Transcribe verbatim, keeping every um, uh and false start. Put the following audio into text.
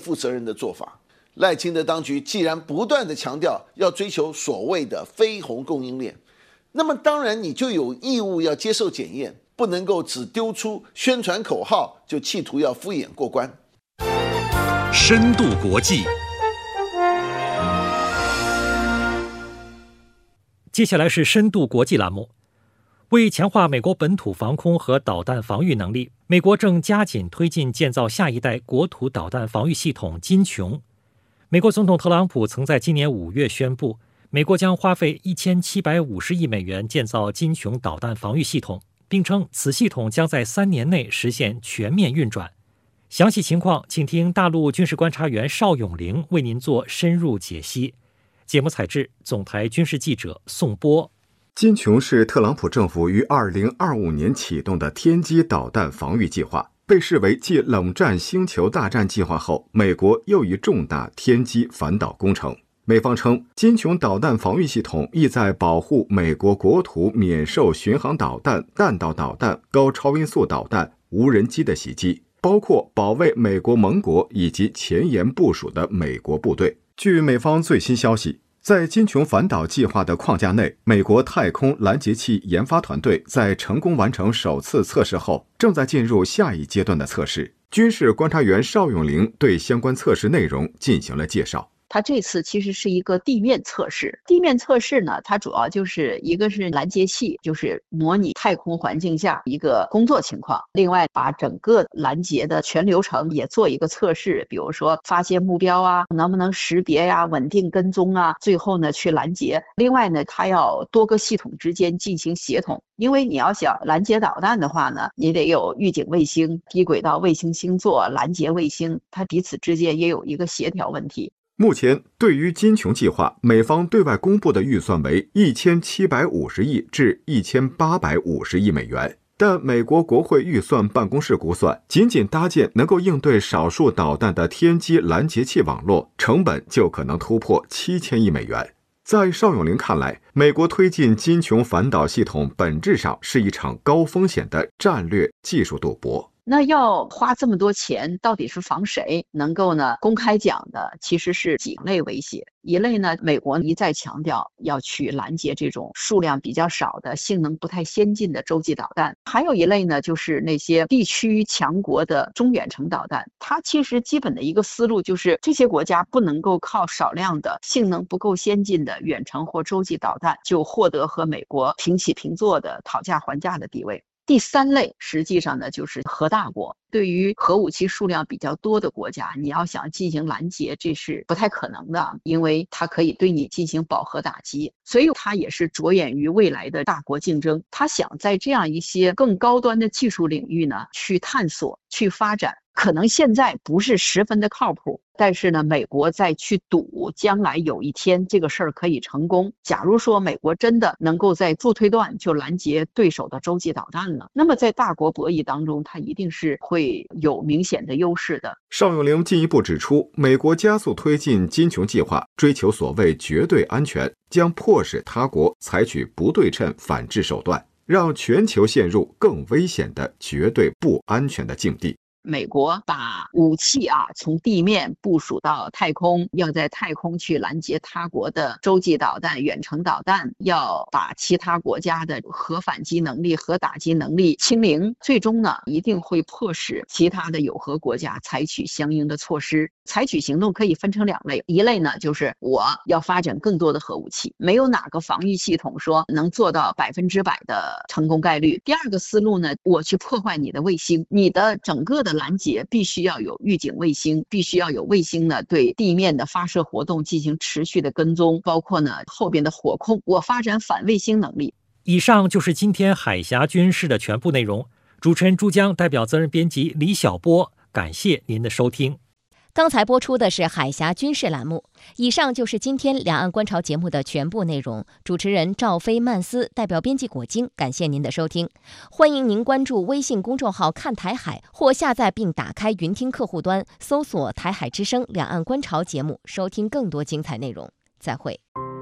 负责任的做法。赖清德当局既然不断的强调要追求所谓的非红供应链，那么当然你就有义务要接受检验，不能够只丢出宣传口号就企图要敷衍过关。 深度国际， 接下来是深度国际栏目。为强化美国本土防空和导弹防御能力，美国正加紧推进建造下一代国土导弹防御系统金琼。美国总统特朗普曾在今年五月宣布，美国将花费一千七百五十亿美元建造金琼导弹防御系统，并称此系统将在三年内实现全面运转。详细情况，请听大陆军事观察员邵永龄为您做深入解析。节目采制总台军事记者宋波。 金琼是特朗普政府于二零二五年启动的天基导弹防御计划，被视为继冷战星球大战计划后，美国又一重大天基反导工程。美方称，金琼导弹防御系统意在保护美国国土免受巡航导弹、弹道导弹、高超音速导弹、无人机的袭击，包括保卫美国盟国以及前沿部署的美国部队。据美方最新消息，在金琼反导计划的框架内，美国太空拦截器研发团队在成功完成首次测试后，正在进入下一阶段的测试。军事观察员邵永龄对相关测试内容进行了介绍。 它这次其实是一个地面测试，地面测试呢，它主要就是一个是拦截器，就是模拟太空环境下一个工作情况，另外把整个拦截的全流程也做一个测试，比如说发现目标啊，能不能识别呀、啊、稳定跟踪啊，最后呢去拦截。另外呢，它要多个系统之间进行协同，因为你要想拦截导弹的话呢，你得有预警卫星、低轨道卫星星座、拦截卫星，它彼此之间也有一个协调问题。 目前，对于金琼计划，美方对外公布的预算为一千七百五十亿至一千八百五十亿美元，但美国国会预算办公室估算，仅仅搭建能够应对少数导弹的天基拦截器网络，成本就可能突破七千亿美元。在邵永龄看来，美国推进金琼反导系统本质上是一场高风险的战略技术赌博。 那要花这么多钱，到底是防谁？能够呢公开讲的其实是几类威胁。一类呢，美国一再强调要去拦截这种数量比较少的、性能不太先进的洲际导弹；还有一类呢，就是那些地区强国的中远程导弹。它其实基本的一个思路就是，这些国家不能够靠少量的性能不够先进的远程或洲际导弹就获得和美国平起平坐的讨价还价的地位。第三类实际上呢，就是核大国。对于核武器数量比较多的国家，你要想进行拦截，这是不太可能的，因为它可以对你进行饱和打击。所以它也是着眼于未来的大国竞争，它想在这样一些更高端的技术领域呢去探索、去发展。可能现在不是十分的靠谱，但是呢，美国在去赌将来有一天这个事儿可以成功。假如说美国真的能够在助推段就拦截对手的洲际导弹了，那么在大国博弈当中，它一定是会有明显的优势的。 邵永龄进一步指出，美国加速推进金琼计划，追求所谓绝对安全，将迫使他国采取不对称反制手段，让全球陷入更危险的绝对不安全的境地。 美国把武器啊从地面部署到太空，要在太空去拦截他国的洲际导弹、远程导弹，要把其他国家的核反击能力、核打击能力清零，最终呢一定会迫使其他的有核国家采取相应的措施。采取行动可以分成两类，一类呢就是我要发展更多的核武器，没有哪个防御系统说能做到百分之百的成功概率。第二个思路呢，我去破坏你的卫星，你的整个的拦截必须要有预警卫星，必须要有卫星呢对地面的发射活动进行持续的跟踪，包括呢后边的火控，我发展反卫星能力。 以上就是今天海峡军事的全部内容。主持人朱江代表责任编辑李小波，感谢您的收听。 刚才播出的是海峡军事栏目，以上就是今天两岸观潮节目的全部内容。主持人赵飞曼斯代表编辑果晶，感谢您的收听。欢迎您关注微信公众号看台海，或下载并打开云听客户端，搜索台海之声两岸观潮节目，收听更多精彩内容。再会。